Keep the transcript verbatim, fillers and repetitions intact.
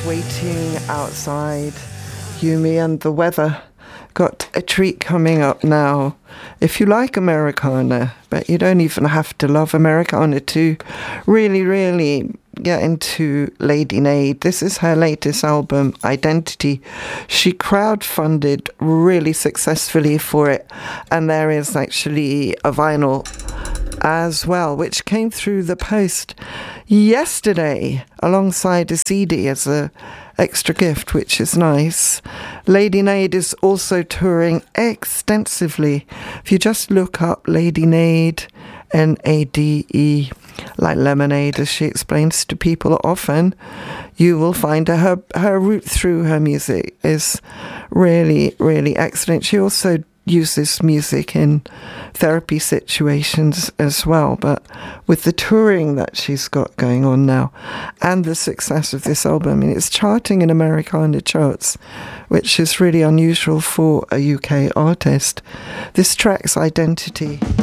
waiting outside. Yumi and the weather. Got a treat coming up now. If you like Americana, but you don't even have to love Americana to really, really get into Lady Nade. This is her latest album, Identity. She crowdfunded really successfully for it, and there is actually a vinyl as well, which came through the post yesterday alongside a C D as a extra gift, which is nice. Lady Nade is also touring extensively. If you just look up Lady Nade, N A D E, like lemonade, as she explains to people often, you will find her, her, her route through her music is really, really excellent. She also uses music in therapy situations as well, but with the touring that she's got going on now and the success of this album, I mean, it's charting in Americana charts, which is really unusual for a U K artist. This track's Identity.